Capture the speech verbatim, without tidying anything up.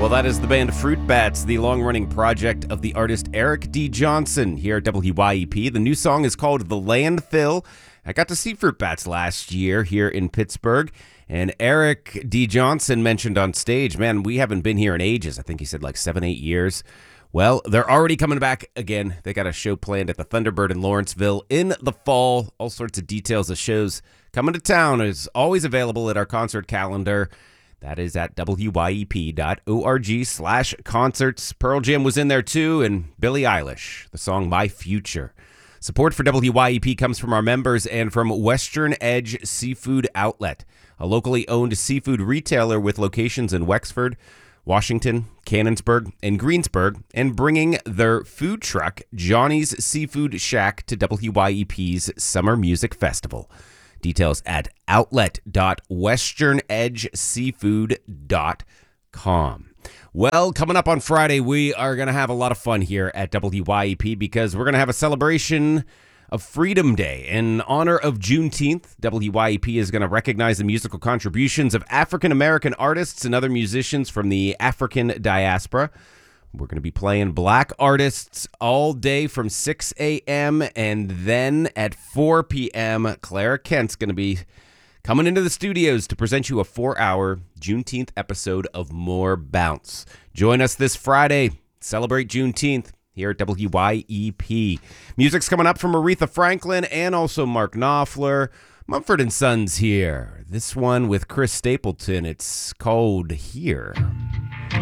Well, that is the band Fruit Bats, the long-running project of the artist Eric D. Johnson here at W Y E P. The new song is called The Landfill. I got to see Fruit Bats last year here in Pittsburgh, and Eric D. Johnson mentioned on stage, man, we haven't been here in ages. I think he said like seven, eight years. Well, they're already coming back again. They got a show planned at the Thunderbird in Lawrenceville in the fall. All sorts of details of shows coming to town is always available at our concert calendar. That is at W Y E P dot org slash concerts. Pearl Jam was in there too, and Billie Eilish, the song My Future. Support for W Y E P comes from our members and from Western Edge Seafood Outlet, a locally owned seafood retailer with locations in Wexford, Washington, Canonsburg, and Greensburg, and bringing their food truck, Johnny's Seafood Shack, to W Y E P's Summer Music Festival. Details at outlet dot western edge seafood dot com. Well, coming up on Friday, we are going to have a lot of fun here at W Y E P because we're going to have a celebration of Freedom Day. In honor of Juneteenth, W Y E P is going to recognize the musical contributions of African-American artists and other musicians from the African diaspora. We're going to be playing black artists all day from six a.m. and then at four p.m., Clara Kent's going to be coming into the studios to present you a four-hour Juneteenth episode of More Bounce. Join us this Friday. Celebrate Juneteenth here at W Y E P. Music's coming up from Aretha Franklin and also Mark Knopfler. Mumford and Sons here. This one with Chris Stapleton. It's called Here.